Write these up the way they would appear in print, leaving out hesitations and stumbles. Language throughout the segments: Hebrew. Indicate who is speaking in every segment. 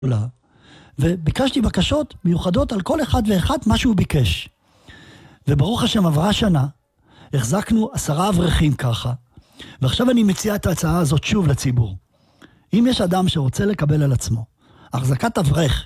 Speaker 1: וביקשתי בקשות מיוחדות על כל אחד ואחד מה שהוא ביקש. וברוך השם עברה שנה, החזקנו 10 אברכים ככה, ועכשיו אני מציע את ההצעה הזאת שוב לציבור. אם יש אדם שרוצה לקבל על עצמו החזקת אברך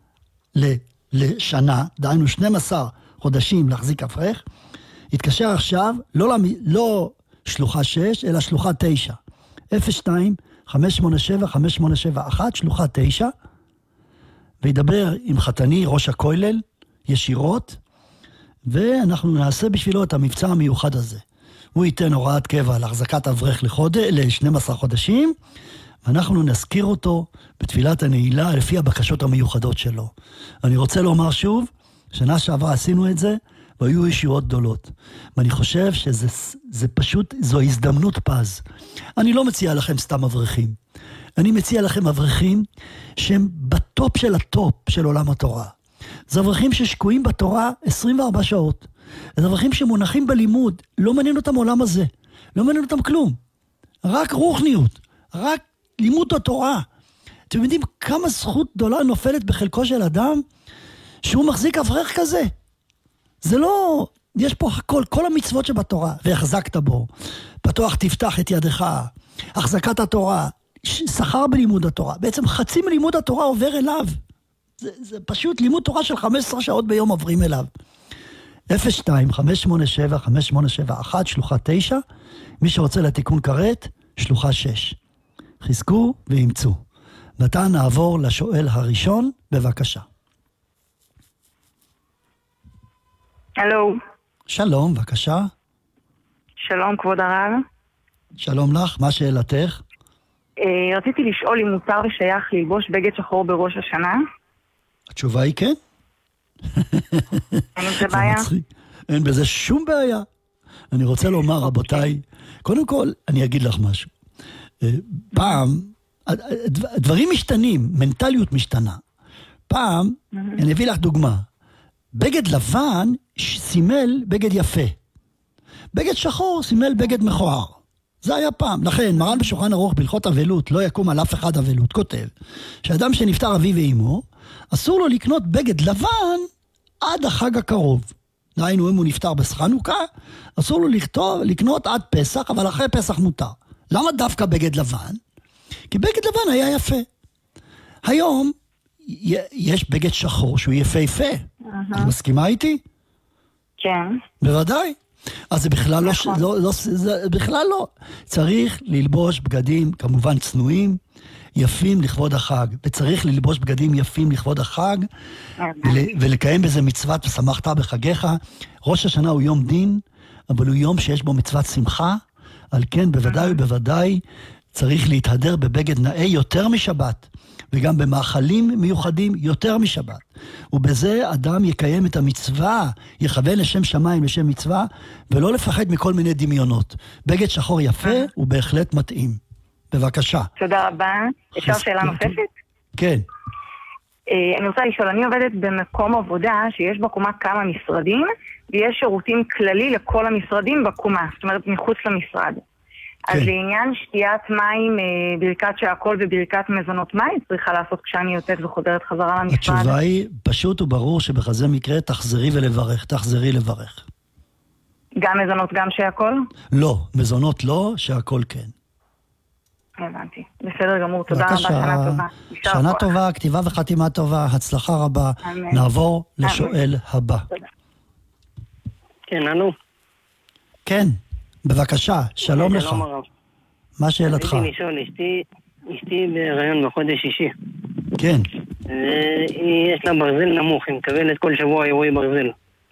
Speaker 1: לשנה, דהיינו 12 חודשים להחזיק אברך, יתקשר עכשיו, לא שלוחה 6, אלא שלוחה 9. 02-587-5871, שלוחה 9, וידבר עם חתני, ראש הכולל, ישירות, ואנחנו נעשה בשבילו את המבצע המיוחד הזה. הוא ייתן הוראת קבע להחזקת אברך ל-12 חודשים, ואנחנו נזכיר אותו בתפילת הנעילה לפי הבקשות המיוחדות שלו. אני רוצה לומר שוב, שנה שעברה עשינו את זה, והיו ישועות גדולות. ואני חושב שזה פשוט, זו הזדמנות פז. אני לא מציע לכם סתם אברכים. אני מציע לכם אברכים שהם בטופ של הטופ של עולם התורה. זה אברכים ששקועים בתורה 24 שעות. זה אברכים שמונחים בלימוד, לא מעניין אותם עולם הזה. לא מעניין אותם כלום. רק רוחניות, רק לימוד התורה. אתם יודעים כמה זכות גדולה נופלת בחלקו של אדם שהוא מחזיק אברך כזה? זה לא, יש פה הכל, כל המצוות שבתורה, והחזקת בו, פתוח תפתח את ידך, החזקת התורה, שכר בלימוד התורה, בעצם חצי מלימוד התורה עובר אליו, זה פשוט לימוד תורה של 15 שעות ביום עוברים אליו. 02-587-5871, שלוחה 9, מי שרוצה לתיקון כרת, שלוחה 6. חזקו ואימצו. ועתה נעבור לשואל הראשון, בבקשה.
Speaker 2: הלו.
Speaker 1: שלום, בבקשה.
Speaker 2: שלום, כבוד הרב.
Speaker 1: שלום לך, מה שאלתך?
Speaker 2: רציתי לשאול אם מותר ושייך ללבוש בגד שחור בראש השנה.
Speaker 1: התשובה היא כן.
Speaker 2: אין בזה בעיה?
Speaker 1: אין בזה שום בעיה. אני רוצה לומר, רבותיי, קודם כל, אני אגיד לך משהו. פעם, דברים משתנים, מנטליות משתנה. פעם, אני אביא לך דוגמה. בגד לבן סימל בגד יפה. בגד שחור סימל בגד מכוער. זה היה פעם. לכן, מרן בשולחן ערוך בהלכות אבלות, לא יקום על אף אחד אבלות, כותב, שאדם שנפטר אביו ואמו, אסור לו לקנות בגד לבן עד החג הקרוב. דהיינו, אם הוא נפטר בחנוכה, אסור לו לקנות עד פסח, אבל אחרי פסח מותר. למה דווקא בגד לבן? כי בגד לבן היה יפה. היום, יש בגד שחור שהוא יפה. את מסכימה איתי?
Speaker 2: כן.
Speaker 1: בוודאי. אז זה בכלל לא, זה בכלל לא. צריך ללבוש בגדים, כמובן צנועים, יפים לכבוד החג. וצריך ללבוש בגדים יפים לכבוד החג, ולקיים בזה מצוות ושמחת בחגיך. ראש השנה הוא יום דין, אבל הוא יום שיש בו מצוות שמחה, על כן בוודאי ובוודאי צריך להתהדר בבגד נאה יותר משבת. וגם במאכלים מיוחדים יותר משבת. ובזה אדם יקיים את המצווה, יכוון לשם שמיים, לשם מצווה, ולא לפחד מכל מיני דמיונות. בגד שחור יפה הוא בהחלט מתאים. בבקשה.
Speaker 2: תודה רבה. אפשר שאלה נוספת?
Speaker 1: כן.
Speaker 2: אני רוצה לשאול, אני עובדת במקום עבודה שיש בקומה כמה משרדים, ויש שירותים כללי לכל המשרדים בקומה, זאת אומרת מחוץ למשרד. אז לעניין שתיית מים, ברכת שהכל וברכת מזונות מים, צריכה לעשות כשאני יוצאת וחוזרת חזרה למשרד?
Speaker 1: התשובה היא פשוט וברור שבכזה מקרה תחזרי ולברך, תחזרי לברך.
Speaker 2: גם מזונות, גם שהכל?
Speaker 1: לא, מזונות לא, שהכל כן.
Speaker 2: הבנתי, בסדר גמור, תודה רבה, שנה טובה.
Speaker 1: שנה טובה, כתיבה וחתימה טובה, הצלחה רבה. נעבור לשואל הבא.
Speaker 3: כן, ענו.
Speaker 1: כן. בבקשה, שלום לך. מה שאלתך?
Speaker 3: רציתי לשאול, אשתי בהיריון בחודש שישי.
Speaker 1: כן.
Speaker 3: יש לה ברזל נמוך, היא מקבלת כל שבוע אירועי ברזל.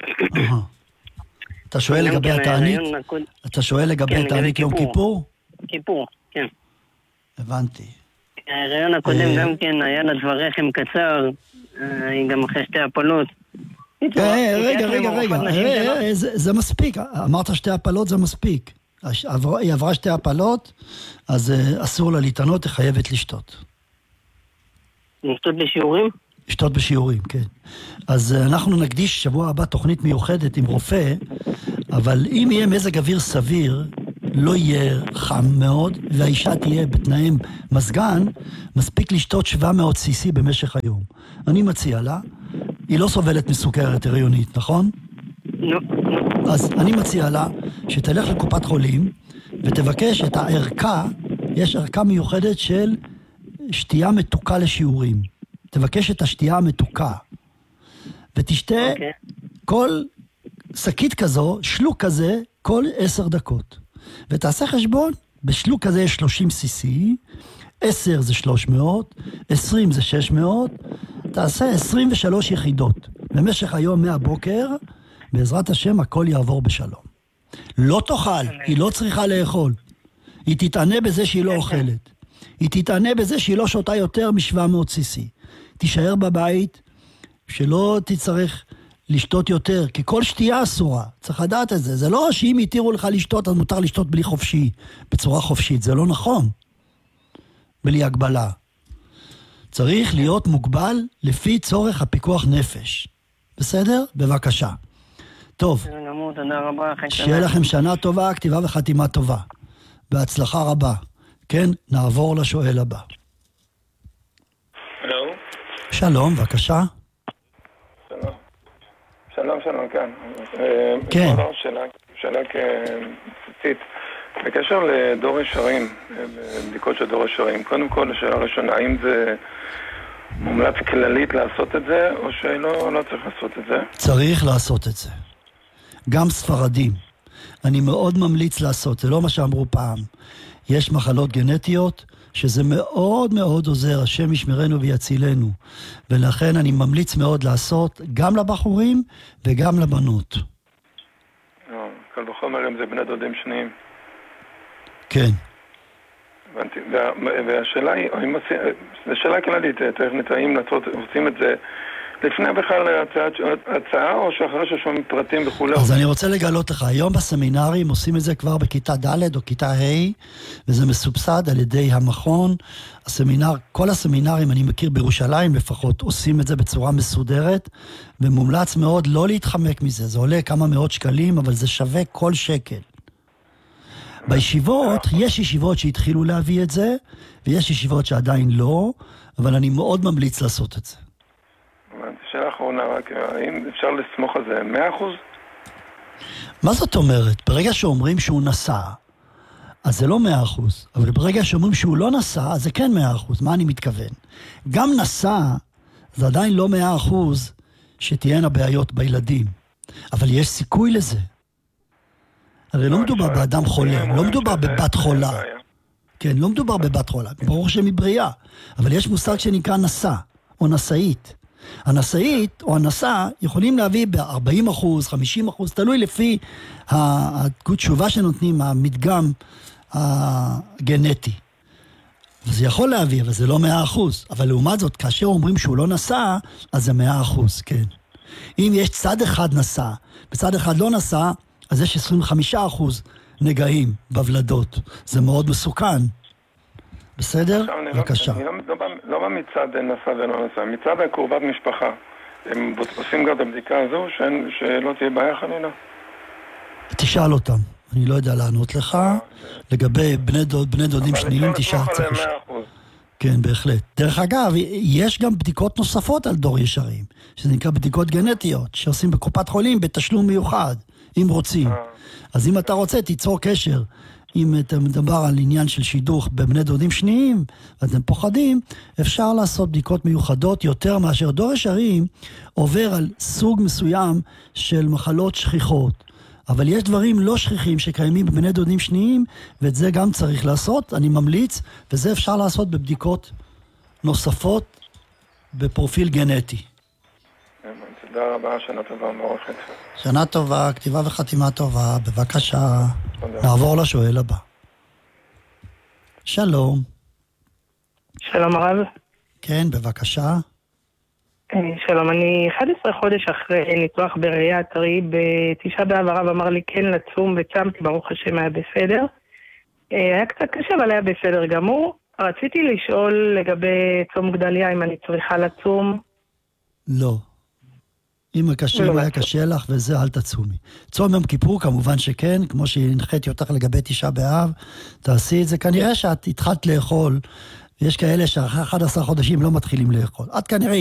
Speaker 1: אתה שואל לגבי התענית? אתה שואל לגבי התענית יום כיפור?
Speaker 3: כיפור, כן.
Speaker 1: הבנתי.
Speaker 3: ההיריון הקודם גם כן היה לה דבר רחם קצר, היא גם אחרי 2 הפלות.
Speaker 1: רגע, זה מספיק. אמרת 2 הפלות זה מספיק. היא עברה 2 הפלות, אז אסור לה להתענות, היא חייבת לשתות.
Speaker 3: לשתות בשיעורים?
Speaker 1: לשתות בשיעורים, כן. אז אנחנו נקדיש שבוע הבא תוכנית מיוחדת עם רופא, אבל אם יהיה מזג אוויר סביר, לא יהיה חם מאוד, והאישה תהיה בתנאי מזגן, מספיק לשתות 700 cc במשך היום. אני מציע לה, היא לא סובלת מסוכרת הריונית, נכון?
Speaker 3: לא.
Speaker 1: אז אני מציע לה שתלך לקופת חולים ותבקש את הערכה, יש ערכה מיוחדת של שתייה מתוקה לשיעורים. תבקש את השתייה המתוקה ותשתה כל שקית כזו, שלוק כזה, כל 10 דקות. ותעשה חשבון, בשלוק כזה יש 30 cc, 10 זה 300, 20 זה 600, תעשה 23 יחידות. במשך היום מהבוקר, בעזרת השם הכל יעבור בשלום. לא תאכל, היא לא צריכה לאכול. היא תתענה בזה שהיא לא אוכלת. היא תתענה בזה שהיא לא שותה יותר מ700 cc. תישאר בבית, שלא תצטרך לשתות יותר, כי כל שתייה אסורה. צריך לדעת את זה. זה לא שאם יתירו לך לשתות, אז מותר לשתות בלי חופשי, בצורה חופשית. זה לא נכון. בלי הגבלה. צריך להיות מוגבל לפי צורך הפיקוח נפש. בסדר? בבקשה. טוב.
Speaker 3: תודה רבה.
Speaker 1: שיהיה לכם שנה טובה, כתיבה וחתימה טובה. בהצלחה רבה. כן, נעבור לשואל הבא.
Speaker 4: שלום.
Speaker 1: שלום, בבקשה.
Speaker 4: שלום, כן.
Speaker 1: כן.
Speaker 4: שאלה כציצית. בקשר לדור ישרים, בדיקות של דור ישרים, קודם כל, השאלה הראשונה, האם זה מומלץ כללית לעשות את זה, או שלא צריך לעשות את זה?
Speaker 1: צריך לעשות את זה. גם ספרדים. אני מאוד ממליץ לעשות, זה לא מה שאמרו פעם. יש מחלות גנטיות שזה מאוד מאוד עוזר, השם ישמרנו ויצילנו. ולכן אני ממליץ מאוד לעשות גם לבחורים וגם לבנות.
Speaker 4: קל וחומר אם זה בני דודים שניים.
Speaker 1: כן.
Speaker 4: והשאלה היא, זו שאלה כללית, האם עושים את זה לפני בכלל הצעה, או שאחרי ששומעים פרטים וכולי?
Speaker 1: אז אני רוצה לגלות לך, היום בסמינרים עושים את זה כבר בכיתה ד' או כיתה ה', וזה מסובסד על ידי המכון, הסמינר, כל הסמינרים, אני מכיר בירושלים לפחות, עושים את זה בצורה מסודרת, ומומלץ מאוד לא להתחמק מזה, זה עולה כמה מאות שקלים, אבל זה שווה כל שקל. בישיבות, יש ישיבות שהתחילו להביא את זה, ויש ישיבות שעדיין לא, אבל אני מאוד ממליץ לעשות את זה.
Speaker 4: שאלה אחרונה, רק האם אפשר לסמוך על זה 100%?
Speaker 1: מה זאת אומרת? ברגע שאומרים שהוא נסע, אז זה לא 100%, אבל ברגע שאומרים שהוא לא נסע, אז זה כן 100%. מה אני מתכוון? גם נסע, זה עדיין לא 100% שתהיינה בעיות בילדים, אבל יש סיכוי לזה. הרי לא מדובר באדם חולה, לא מדובר בבת חולה. כן, לא מדובר בבת חולה, ברור שמבריאה, אבל יש מושג שנקרא נסע, או נסעית. הנשאית או הנשא יכולים להביא ב-40%, 50%, תלוי לפי התשובה שנותנים, המדגם הגנטי. וזה יכול להביא, אבל זה לא 100%. אבל לעומת זאת, כאשר אומרים שהוא לא נשא, אז זה 100%, כן. אם יש צד אחד נשא, בצד אחד לא נשא, אז יש 25% נגעים בוולדות. זה מאוד מסוכן. בסדר? בבקשה.
Speaker 4: אני לא בא מצד נסע ולא נסע, מצד הקרובת משפחה. הם עושים גם את הבדיקה הזו שלא תהיה בעיה חלילה?
Speaker 1: תשאל אותם, אני לא יודע לענות לך. לגבי בני דודים שניים, תשאל צריך. כן, בהחלט. דרך אגב, יש גם בדיקות נוספות על דור ישרים, שזה נקרא בדיקות גנטיות, שעושים בקופת חולים בתשלום מיוחד, אם רוצים. אז אם אתה רוצה, תיצור קשר. אם אתה מדבר על עניין של שידוך בבני דודים שניים, ואתם פוחדים, אפשר לעשות בדיקות מיוחדות יותר מאשר דור ישרים עובר על סוג מסוים של מחלות שכיחות. אבל יש דברים לא שכיחים שקיימים בבני דודים שניים, ואת זה גם צריך לעשות, אני ממליץ, וזה אפשר לעשות בבדיקות נוספות בפרופיל גנטי.
Speaker 4: תודה רבה, שנה טובה מעורכת.
Speaker 1: שנה טובה, כתיבה וחתימה טובה, בבקשה. נעבור לשואל הבא. שלום.
Speaker 5: שלום הרב.
Speaker 1: כן, בבקשה.
Speaker 5: שלום, אני 11 חודש אחרי ניתוח בראייה טרי, בתשעה באב הרב אמר לי כן לצום וצמתי, ברוך השם היה בסדר. היה קצת קשה, אבל היה בסדר גמור. רציתי לשאול לגבי צום גדליה, אם אני צריכה לצום.
Speaker 1: לא. אם הקשים היה קשה לך וזה, אל תצומי. צום יום כיפור, כמובן שכן, כמו שהנחיתי אותך לגבי 9 באב, תעשי את זה. כנראה שאת התחלת לאכול, יש כאלה שאחרי 11 חודשים לא מתחילים לאכול. את כנראה